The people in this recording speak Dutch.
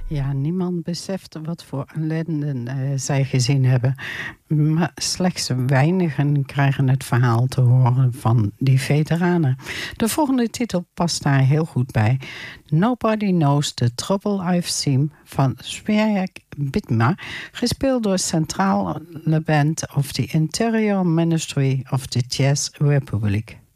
Ja, niemand beseft wat voor ellende zij gezien hebben. Maar slechts weinigen krijgen het verhaal te horen van die veteranen. De volgende titel past daar heel goed bij. Nobody Knows the Trouble I've Seen van Sverek Bitma, gespeeld door Centrale Band of the Interior Ministry of the Czech Republic.